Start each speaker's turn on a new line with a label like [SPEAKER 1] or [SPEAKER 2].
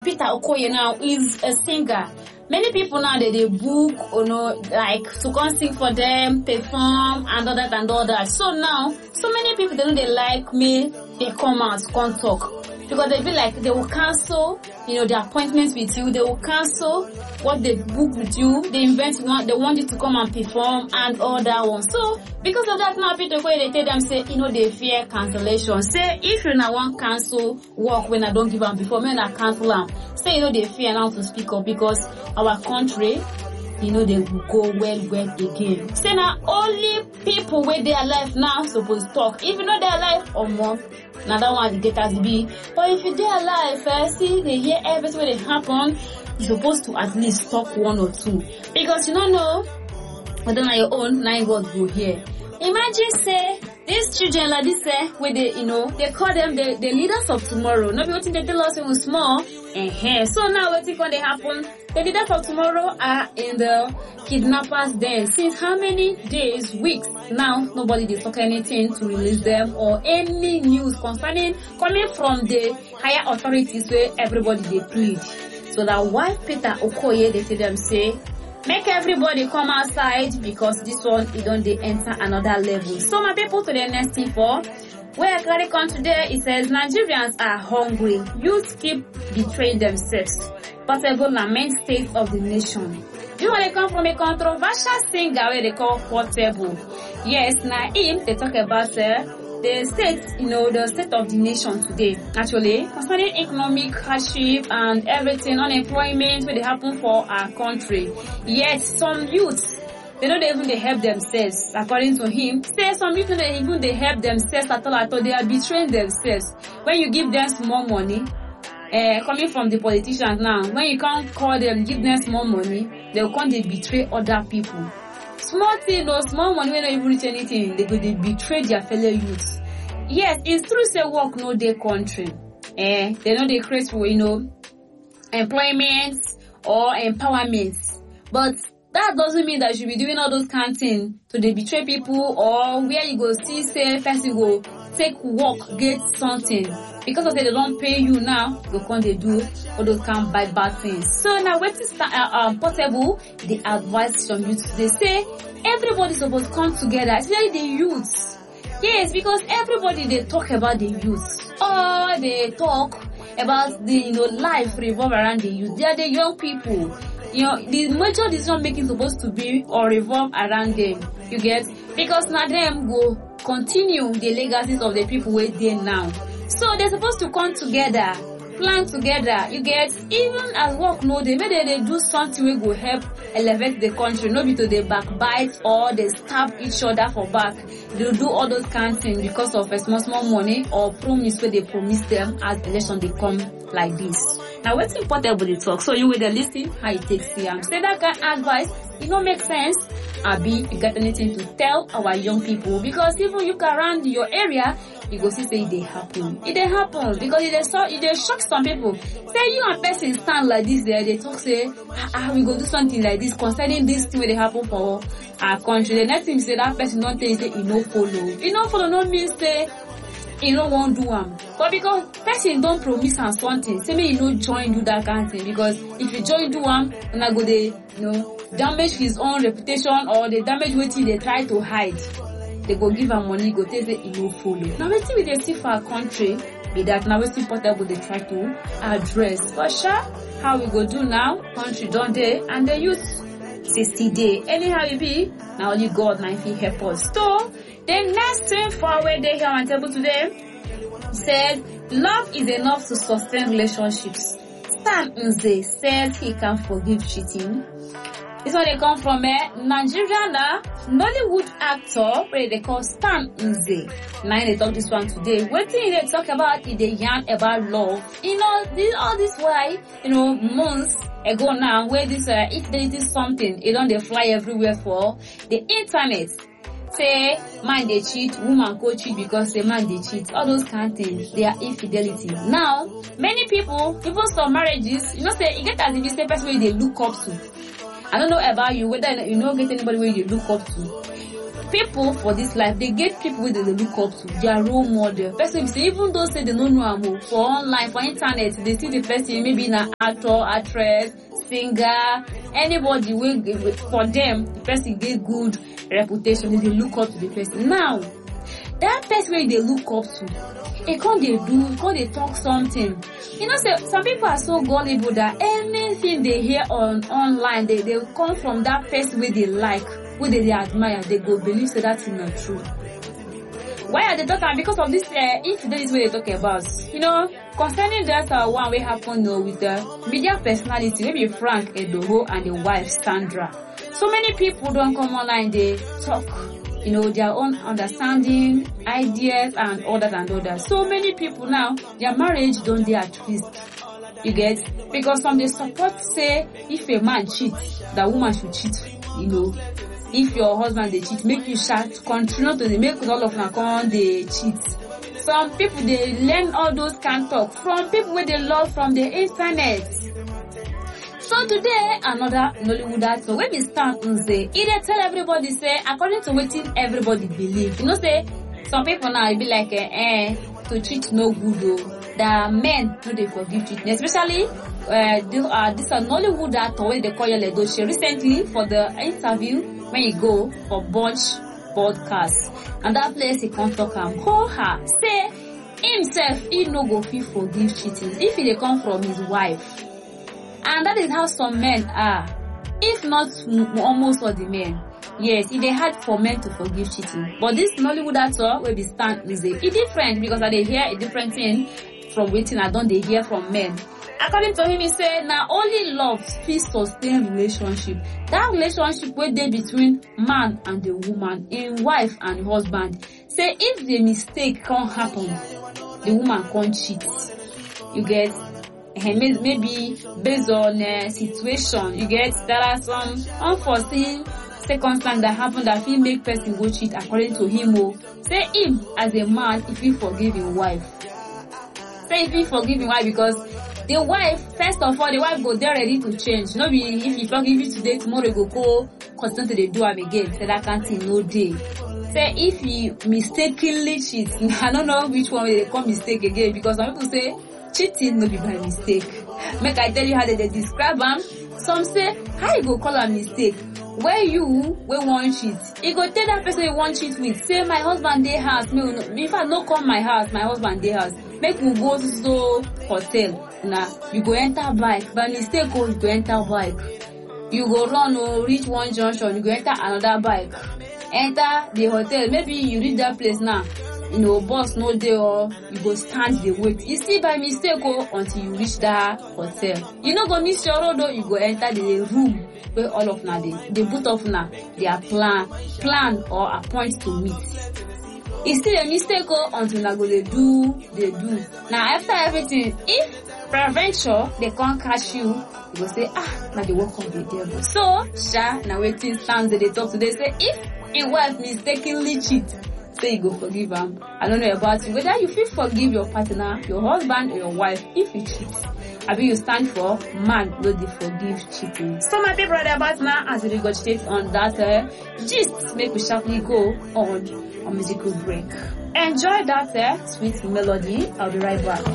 [SPEAKER 1] Peter Okoye now is a singer. Many people now they book, like to come sing for them, perform, and all that and all that. So now, so many people they like me, they come out, come talk. Because they feel like they will cancel, their appointments with you. They will cancel what they book with you. They they want you to come and perform and all that one. So, because of that now, Peter Okoye, they tell them, say, they fear cancellation. Say, if you now want cancel work when I don't give them before, when I cancel them. Say, they fear now to speak up because our country, they will go well again. Say now, only people where they are alive now supposed to talk. If you know they are alive or more, now that one the data be. But if you they alive, see they hear everything that happen, you're supposed to at least talk one or two. Because you don't know, whether on your own, 9 words go here. Imagine say these children like this where they they call them the leaders of tomorrow. Not what they tell us it was small. So now what's going to happen? The leaders of tomorrow are in the kidnappers' den. Since how many days, weeks now, nobody is talking anything to release them or any news coming from the higher authorities where everybody they plead. So that why Peter Okoye they tell them say, make everybody come outside because this one it don't they enter another level. So my people to the next thing for. Where I carry on today, it says Nigerians are hungry. Youth keep betraying themselves. Portable lament state of the nation. You want to come from a controversial singer where they call Portable. Yes, now him they talk about the state, the state of the nation today. Actually, concerning economic hardship and everything, unemployment, where they happen for our country. Yet some youths, they don't even help themselves. According to him, say some people they even help themselves at all. They are betraying themselves. When you give them small money, coming from the politicians now, when you can't call them, give them small money, they'll come they betray other people. Small thing, no small money, when they even reach anything, they betray their fellow youths. Yes, it's true. Say work no their country. They know they create for employment or empowerment, but that doesn't mean that you should be doing all those kind of things to betray people or where you go see say person go take work, get something. Because of that they don't pay you now, you can't they do all those kind of bad things. So now when it's Portable, they advise some youths. They say everybody supposed to come together, especially the youths. Yes, because everybody they talk about the youths. Or they talk about the life revolve around the youth. They are the young people. The major decision making supposed to be or revolve around them. You get? Because now them go continue the legacies of the people where they now. So they're supposed to come together, plan together. You get? Even as work no they maybe they do something will go help elevate the country, not be to they backbite or they stab each other for back. They'll do all those kind of things because of a small money or promise where they promise them as election they come like this. Now what's important about the talk? So you will listen how it takes here. Say that kind of advice, it don't make sense. Abi, you got anything to tell our young people? Because even you can around your area, you go see say it happen. It happen because it shock some people. Say you and person stand like this there, they talk say, we go do something like this concerning this thing where they happen for our country. The next thing say that person don't tell you say it no follow. It no follow no mean say you don't want to do them. But because person don't promise and something, say me you don't join do that kind of thing. Because if you join do one, and I go they damage his own reputation or they damage what they try to hide. They go give her money, go tell say it no follow. Now let's see what they see for our country. Be that now it's Portable they try to address. But sure, how we go do now? Country don't they and the youth 60 day. Anyhow it be, now only God now if he help us. So the next thing for where they here on table today said love is enough to sustain relationships. Stan Nze says he can forgive cheating. This one they come from a Nigerian Nollywood actor where they call Stan Nze. Now they talk this one today. What thing they talk about is they yarn about love. All this why, months ago now where this if there is something, it don't they fly everywhere for the internet. Say man they cheat, woman go cheat because the man they cheat. All those kind of things, they are infidelity. Now, many people, even some marriages, say you get as if you say person where they look up to. I don't know about you, whether you get anybody where you look up to. people for this life, they get people wey they look up to, their role model. Person say even though say they no know am for online, for internet, they see the person maybe na actor, actress, singer, anybody wey for them the person get good reputation, they look up to the person. Now that person wey they look up to, e come dey talk something. You know, say some people are so gullible that anything they hear online, they come from that person wey they like, wey they admire, they go believe say that thing not true. Why are they talking? Because of this infidelity wey they talk about. You know, concerning that one wey happen with the media personality, maybe Frank Edoho and the wife Sandra. So many people don't come online, they talk, you know, their own understanding, ideas, and others. So many people now, their marriage don't dey at risk. You get? Because some they support say if a man cheats, the woman should cheat. You know, if your husband they cheat, make you continue to make all of them come they cheat. Some people they learn all those kind talk from people where they love from the internet. So today, another Nollywood actor wey be stand say, he dey tell everybody say, according to wetin everybody believe. You know, say some people now be like, to cheat no good though. The men no dey forgive cheating, especially this Nollywood actor wey they call Yul Edochie recently for the interview when he go for Bunch podcast, and that place he come talk am say himself he no go fit forgive cheating if he dey come from his wife. And that is how some men are. If not almost all the men. Yes, it is hard for men to forgive cheating. But this Nollywood actor will be stand is different, because I dey hear a different thing from waiting I don't hear from men. According to him, he said, now only love fit sustain relationship. That relationship wey dey between man and the woman, in wife and husband. Say if the mistake can't happen, the woman can't cheat. You get? Maybe based on situation, you get, there are some unforeseen circumstances that happen that will make person go cheat. According to him, say him as a man, if he forgive his wife, say if he forgive his wife, because the wife, first of all, the wife go there ready to change. No be if he forgive you today, tomorrow go continue to dey do am again. Say that can't thing no day. Say if he mistakenly cheat, I don't know which one they call mistake again, because some people say cheating no be by mistake. Make I tell you how they describe them. Some say, how you go call a mistake? Where you want cheat? You go tell that person you want cheat with, say my husband dey house, if I no come my house, my husband dey house, make we go to hotel. Now you go enter bike, by mistake you go enter bike. You go run reach one junction, you go enter another bike. Enter the hotel, maybe you reach that place now. You know, boss no dey, or you go stand the wait. You see by mistake until you reach that hotel. You no go miss your road though, you go enter the room where all of now they both of now they are plan or appoint to meet. You see the mistake until now go they do. Now after everything, if prevention they can't catch you, you go say now they work on the devil. So now waiting stands they talk today, say if a wife mistakenly cheat, say you go forgive him. I don't know about you, whether you feel forgive your partner, your husband or your wife if you cheat. Abi you stand for man no dey forgive cheating. So my people right about now, as we regurgitate on that gist, make we sharply go on a musical break. Enjoy that sweet melody. I'll be right back.